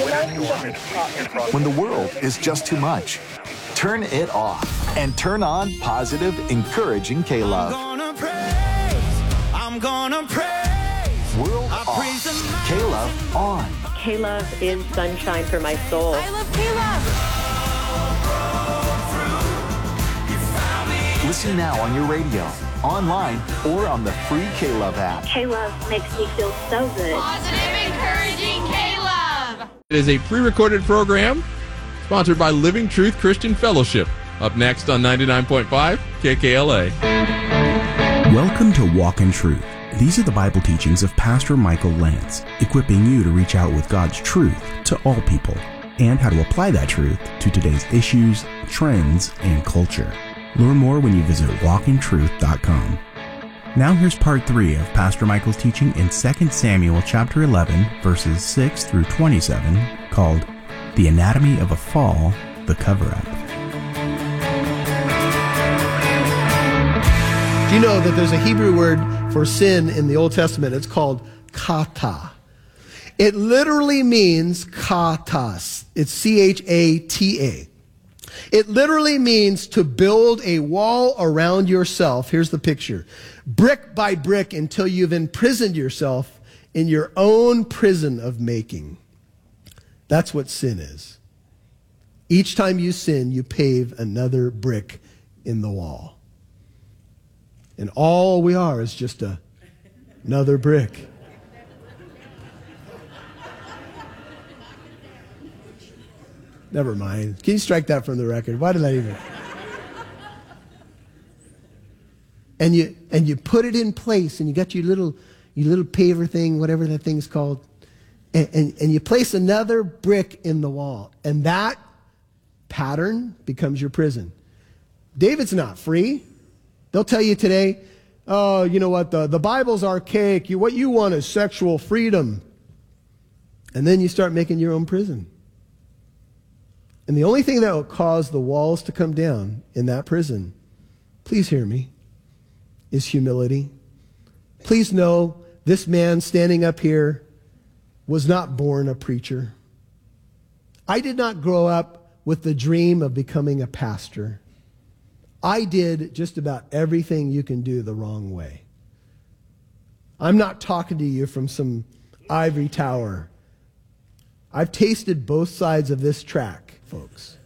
When the world is just too much, turn it off and turn on positive, encouraging K-Love. I'm gonna praise. World off, K-Love on. K-Love is sunshine for my soul. I love K-Love. Listen now on your radio, online, or on the free K-Love app. K-Love makes me feel so good. Positive, encouraging K-Love. It is a pre-recorded program sponsored by Living Truth Christian Fellowship. Up next on 99.5 KKLA. Welcome to Walk in Truth. These are the Bible teachings of Pastor Michael Lance, equipping you to reach out with God's truth to all people and how to apply that truth to today's issues, trends, and culture. Learn more when you visit walkintruth.com. Now here's part 3 of Pastor Michael's teaching in 2 Samuel chapter 11, verses 6 through 27, called The Anatomy of a Fall, the Cover-Up. Do you know that there's a Hebrew word for sin in the Old Testament? It's called kata. It literally means katas. It's C-H-A-T-A. It literally means to build a wall around yourself. Here's the picture. Brick by brick until you've imprisoned yourself in your own prison of making. That's what sin is. Each time you sin, you pave another brick in the wall. And all we are is just another brick. Never mind. Can you strike that from the record? Why did I even? And you put it in place, and you got your little paver thing, whatever that thing's called, and you place another brick in the wall, and that pattern becomes your prison. David's not free. They'll tell you today, oh, you know what, the Bible's archaic. What you want is sexual freedom. And then you start making your own prison. And the only thing that will cause the walls to come down in that prison, please hear me, is humility. Please know this man standing up here was not born a preacher. I did not grow up with the dream of becoming a pastor. I did just about everything you can do the wrong way. I'm not talking to you from some ivory tower. I've tasted both sides of this track, folks.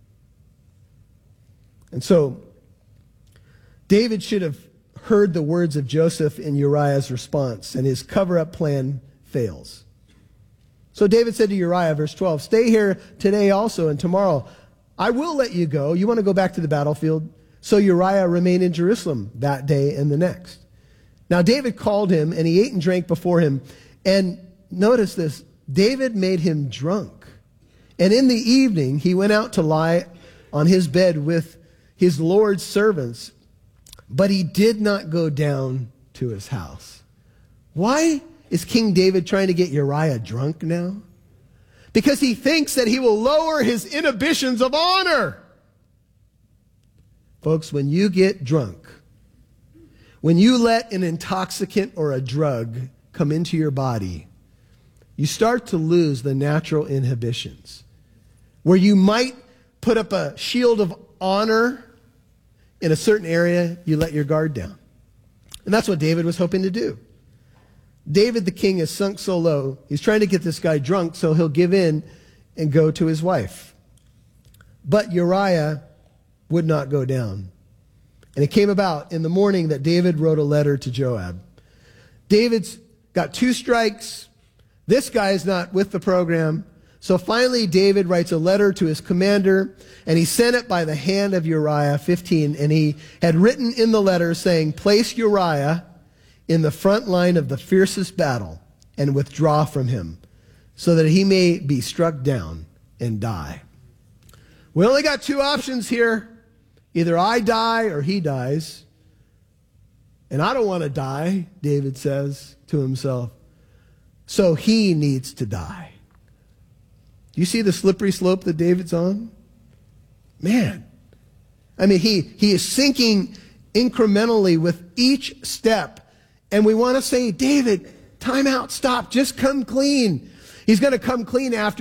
And so, David should have heard the words of Joseph in Uriah's response, and his cover-up plan fails. So David said to Uriah, verse 12, "Stay here today also, and tomorrow I will let you go. You want to go back to the battlefield?" So Uriah remained in Jerusalem that day and the next. Now David called him, and he ate and drank before him. And notice this, David made him drunk. And in the evening, he went out to lie on his bed with his Lord's servants, but he did not go down to his house. Why is King David trying to get Uriah drunk now? Because he thinks that he will lower his inhibitions of honor. Folks, when you get drunk, when you let an intoxicant or a drug come into your body, you start to lose the natural inhibitions. Where you might put up a shield of honor in a certain area, you let your guard down. And that's what David was hoping to do. David the king is sunk so low, he's trying to get this guy drunk so he'll give in and go to his wife. But Uriah would not go down. And it came about in the morning that David wrote a letter to Joab. David's got 2 strikes. This guy is not with the program. So finally, David writes a letter to his commander, and he sent it by the hand of Uriah, 15. And he had written in the letter saying, "Place Uriah in the front line of the fiercest battle and withdraw from him, so that he may be struck down and die." We only got 2 options here. Either I die or he dies. And I don't want to die, David says to himself. So he needs to die. Do you see the slippery slope that David's on? Man. I mean, he is sinking incrementally with each step. And we want to say, David, time out, stop, just come clean. He's going to come clean after